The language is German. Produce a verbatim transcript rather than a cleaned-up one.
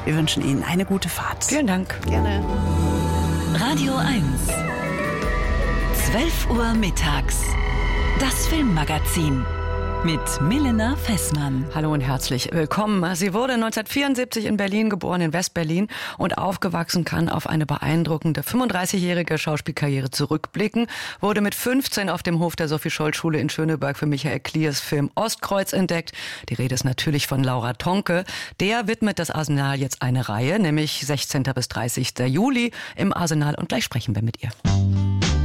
Wir wünschen Ihnen eine gute Fahrt. Vielen Dank. Gerne. Radio eins. zwölf Uhr mittags. Das Filmmagazin. Mit Milena Fessmann. Hallo und herzlich willkommen. Sie wurde neunzehnhundertvierundsiebzig in Berlin geboren, in West-Berlin, und aufgewachsen, kann auf eine beeindruckende fünfunddreißigjährige Schauspielkarriere zurückblicken, wurde mit fünfzehn auf dem Hof der Sophie-Scholl-Schule in Schöneberg für Michael Kliers Film Ostkreuz entdeckt. Die Rede ist natürlich von Laura Tonke. Der widmet das Arsenal jetzt eine Reihe, nämlich sechzehnten bis dreißigsten Juli im Arsenal, und gleich sprechen wir mit ihr.